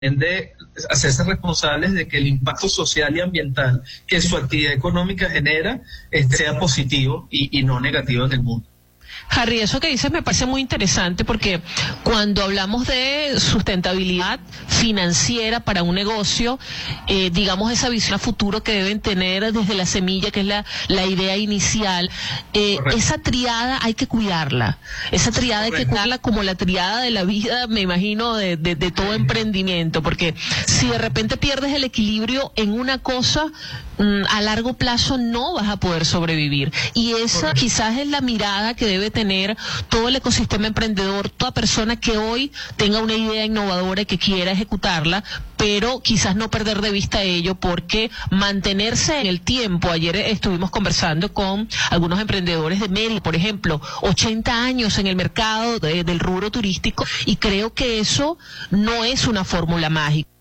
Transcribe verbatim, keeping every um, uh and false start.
de hacerse responsables de que el impacto social y ambiental que su actividad económica genera este, sea positivo y, y no negativo en el mundo. Harry, eso que dices me parece muy interesante porque cuando hablamos de sustentabilidad financiera para un negocio, eh, digamos esa visión a futuro que deben tener desde la semilla, que es la, la idea inicial, eh, esa triada hay que cuidarla, esa triada Correcto. Hay que cuidarla como la triada de la vida, me imagino, de, de, de todo emprendimiento, porque si de repente pierdes el equilibrio en una cosa, mmm, a largo plazo no vas a poder sobrevivir. Y esa Correcto. Quizás es la mirada que debe tener todo el ecosistema emprendedor, toda persona que hoy tenga una idea innovadora y que quiera ejecutarla, pero quizás no perder de vista ello, porque mantenerse en el tiempo. Ayer estuvimos conversando con algunos emprendedores de Mérida, por ejemplo, ochenta años en el mercado de, del rubro turístico, y creo que eso no es una fórmula mágica.